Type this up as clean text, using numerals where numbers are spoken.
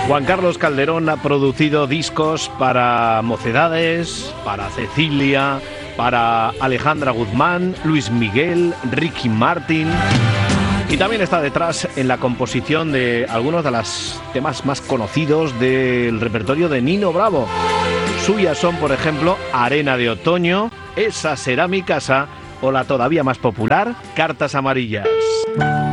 Juan Carlos Calderón ha producido discos para Mocedades, para Cecilia, para Alejandra Guzmán, Luis Miguel, Ricky Martin, y también está detrás en la composición de algunos de los temas más conocidos del repertorio de Nino Bravo. Suyas son, por ejemplo, Arena de Otoño, Esa será mi casa o la todavía más popular, Cartas amarillas.